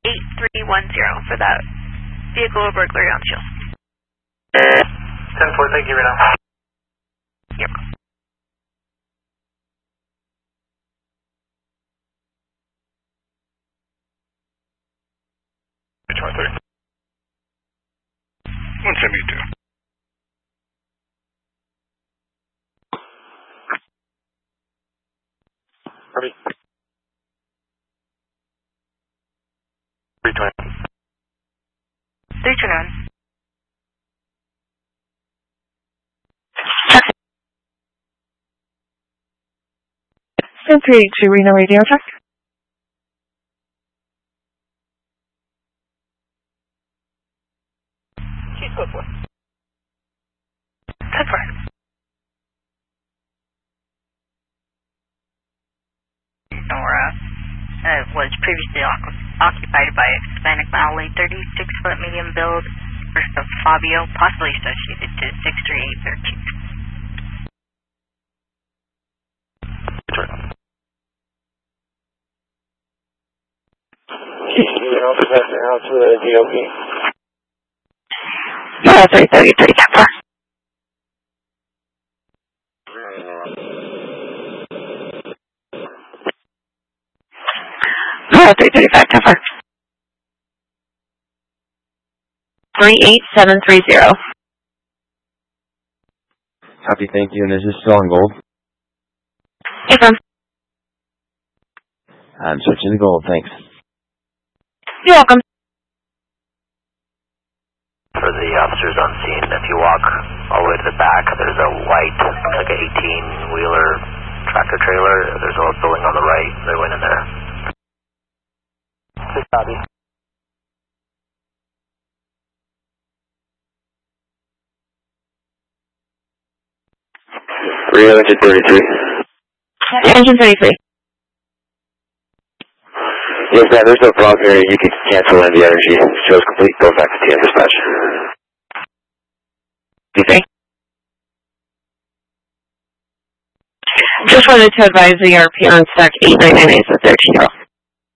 8310 for that vehicle burglary on Shields. 10-4, thank you, Reno. Yep. Which 130? 172. Ready? 320. 321. Sim 382 Reno radio check. She's code 4. Code 4. Nora was previously occupied by a Hispanic male, 36-foot medium build, first of Fabio, possibly associated to 63813. Out to the GOP. 333, 10-4. 335, 10-4. 38730. Copy, thank you. And is this still on gold? Yes, ma'am. I'm switching to gold, thanks. You're welcome. For the officers on scene, if you walk all the way to the back, there's a white, looks like an 18-wheeler tractor trailer. There's a building on the right. They went in there. Please copy. 333. Engine 33. Yes, ma'am, there's no problem here. You can cancel in the energy. Show's complete. Go back to TM dispatch. Okay. Just wanted to advise the RP on stack 8998 is a 13-year-old.